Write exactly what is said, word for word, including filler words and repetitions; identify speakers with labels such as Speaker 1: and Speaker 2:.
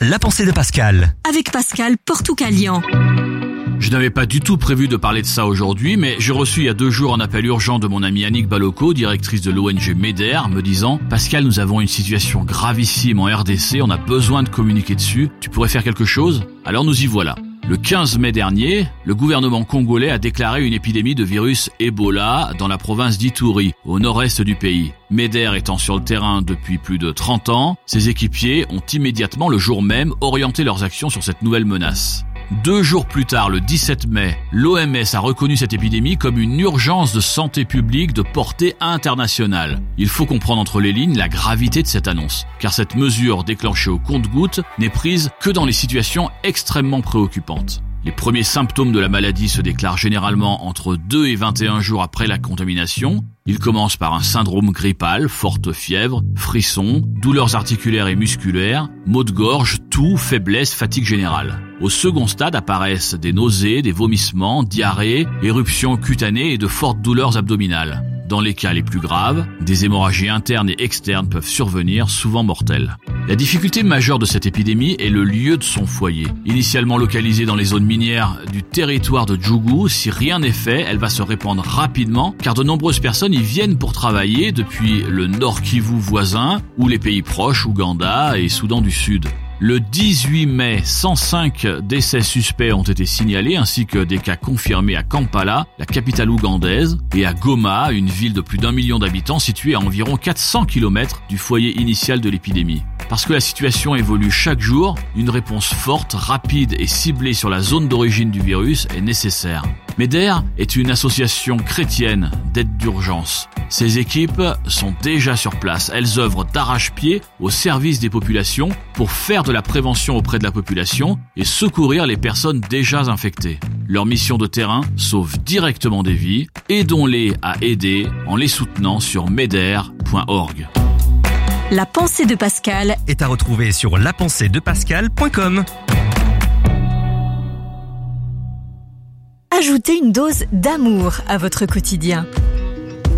Speaker 1: la pensée de Pascal.
Speaker 2: Avec Pascal Portucalian.
Speaker 3: Je n'avais pas du tout prévu de parler de ça aujourd'hui, mais j'ai reçu il y a deux jours un appel urgent de mon amie Annick Balocco, directrice de l'O N G MEDER, me disant « Pascal, nous avons une situation gravissime en R D C, on a besoin de communiquer dessus, tu pourrais faire quelque chose ?» Alors nous y voilà. Le quinze mai dernier, le gouvernement congolais a déclaré une épidémie de virus Ebola dans la province d'Ituri, au nord-est du pays. MEDER étant sur le terrain depuis plus de trente ans, ses équipiers ont immédiatement, le jour même, orienté leurs actions sur cette nouvelle menace. Deux jours plus tard, le dix-sept mai, l'O M S a reconnu cette épidémie comme une urgence de santé publique de portée internationale. Il faut comprendre entre les lignes la gravité de cette annonce, car cette mesure déclenchée au compte-gouttes n'est prise que dans les situations extrêmement préoccupantes. Les premiers symptômes de la maladie se déclarent généralement entre deux et vingt et un jours après la contamination. Ils commencent par un syndrome grippal, forte fièvre, frissons, douleurs articulaires et musculaires, maux de gorge, toux, faiblesse, fatigue générale. Au second stade apparaissent des nausées, des vomissements, diarrhées, éruptions cutanées et de fortes douleurs abdominales. Dans les cas les plus graves, des hémorragies internes et externes peuvent survenir, souvent mortelles. La difficulté majeure de cette épidémie est le lieu de son foyer. Initialement localisée dans les zones minières du territoire de Djougou, si rien n'est fait, elle va se répandre rapidement car de nombreuses personnes y viennent pour travailler depuis le Nord Kivu voisin ou les pays proches, Ouganda et Soudan du Sud. Le dix-huit mai, cent cinq décès suspects ont été signalés ainsi que des cas confirmés à Kampala, la capitale ougandaise, et à Goma, une ville de plus d'un million d'habitants située à environ quatre cents kilomètres du foyer initial de l'épidémie. Parce que la situation évolue chaque jour, une réponse forte, rapide et ciblée sur la zone d'origine du virus est nécessaire. MEDER est une association chrétienne d'aide d'urgence. Ses équipes sont déjà sur place. Elles œuvrent d'arrache-pied au service des populations pour faire de la prévention auprès de la population et secourir les personnes déjà infectées. Leur mission de terrain sauve directement des vies. Aidons-les à aider en les soutenant sur meder point org.
Speaker 2: La pensée de Pascal
Speaker 1: Est à retrouver sur la pensée de pascal point com.
Speaker 2: Ajoutez une dose d'amour à votre quotidien.